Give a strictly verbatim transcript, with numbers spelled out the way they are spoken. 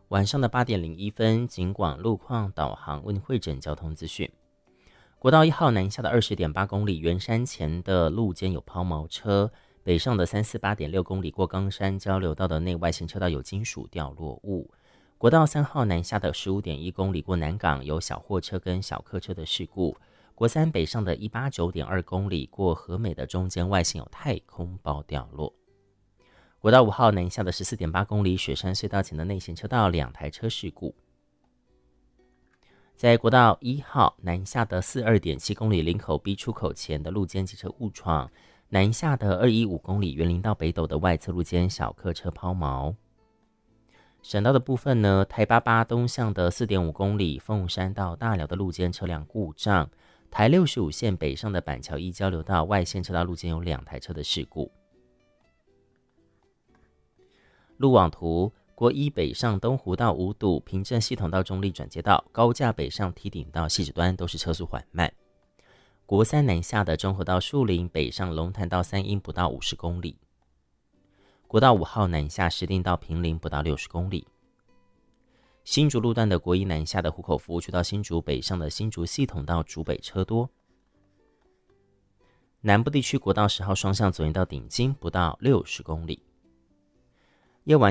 晚上的八点零一分，警广路况导航为您汇整交通资讯。国道一号南下的二十点八公里，圆山前的路肩有抛锚车；北上的三四八点六公里，过冈山交流道的内外行车道有金属掉落物。国道三号南下的十五点一公里，过南港有小货车跟小客车的事故。国三北上的一八九点二公里，过和美的中间外线有太空包掉落。国道五号南下的十四点八公里，雪山隧道前的内行车道两台车事故。在国道一号南下的四十二点七公里，林口 B 出口前的路肩机车误闯；南下的二十一点五公里，园林到北斗的外侧路肩小客车抛锚。省道的部分呢，台八八东向的 四点五公里，凤山到大寮的路肩车辆故障；台六十五线北上的板桥一交流道外线车道路肩有两台车的事故。路网图，国一北上东湖到五堵，平镇系统到中立转接道，高架北上梯顶到汐止端都是车速缓慢。国三南下的中和到树林，北上龙潭到三鹰不到五十公里。国道五号南下石碇到平林不到六十公里。新竹路段的国一南下的湖口服务区到新竹，北上的新竹系统到竹北车多。南部地区国道十号双向左营到顶金不到六十公里。夜晚